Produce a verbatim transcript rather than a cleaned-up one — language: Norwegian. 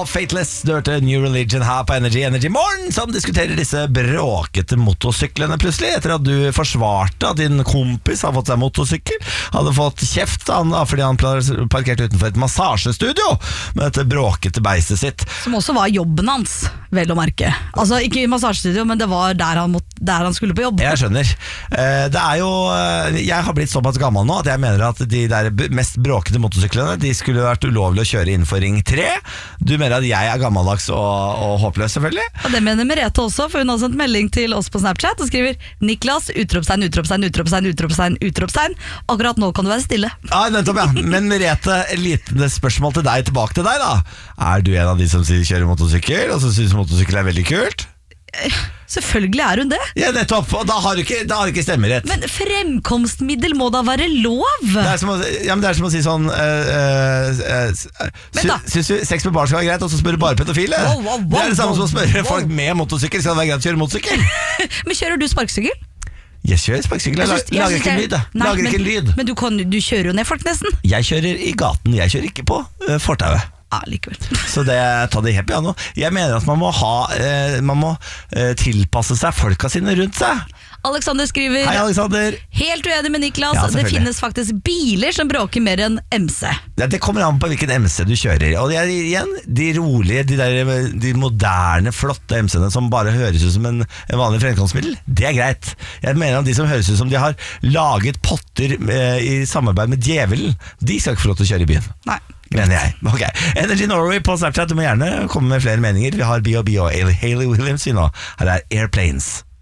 og Fateless. Du hørte New Religion her på Energy Energy Morgen, som diskuterer disse bråkete motorsyklene plutselig, etter at du forsvarte at din kompis har fått seg motorsykkel. Hadde fått kjeft han, fordi han parkerte utenfor et massasjestudio med dette bråkete beistet sitt. Som også var jobben hans, vel å merke. Altså ikke i massasjestudio, men det var der han, måtte, der han skulle på jobb. Jeg skjønner. Det er jo, jeg har blitt såpass gammel nå at jeg mener at de der mest bråkete motorsyklene, de skulle vært ulovlig å kjøre innenfor ring tre. Du mener at jeg er gammeldags og, og håpløs, selvfølgelig? Og det mener Merete også, for hun har sendt melding til oss på Snapchat og skriver Niklas, utropstegn, utropstegn, utropstegn, utropstegn, utropstegn. Akkurat nå kan du være stille. Ja, nettopp, ja. Men Merete, et lite spørsmål til deg, tilbake til deg da. Er du en av de som kjører motorsykkel, og som synes motorsykkel er veldig kult? Selvfølgelig er hun det. Ja, nettopp, og da har du ikke, da har du ikke stemmerett. Men fremkomstmiddel må da være lov. Det er som å, ja, men det er som å si sånn øh, øh, sy, Synes du sex med barn skal være greit, og så spør du bare pedofile? Wow, wow, wow, det er det samme som å spørre wow. folk med motorsykkel. Skal det være greit å kjøre motorsykkel? Men kjører du sparksykkel? Jeg kjører sparksykkel, jeg, jeg, jeg lager ikke en lyd. Nei, lager men, ikke en lyd. Men du, kan, du kjører jo ned folk nesten. Jeg kjører i gaten, jeg kjører ikke på uh, fortauet. Ja, likevel. Så det tar det helt piano. Jeg mener at man må ha eh, Man må eh, tilpasse seg folka sine rundt seg. Alexander skriver Hei, Alexander. Helt uenig med Niklas, Ja, det finnes faktisk biler som bråker mer enn M C. Ja, det kommer an på hvilken M C du kjører. Og det er igjen de rolige, de, der, de moderne, flotte M C-ene som bare høres ut som en, en vanlig fremkomstmiddel. Det er greit. Jeg mener at de som høres ut som de har laget potter eh, i samarbeid med djevelen, de skal ikke få lov til å kjøre i byen. Nei, mener jeg. Ok, Energy Norway på Snapchat. Du må gjerne komme med flere meninger. Vi har B og B og Hayley Williams nå. Her er Airplanes.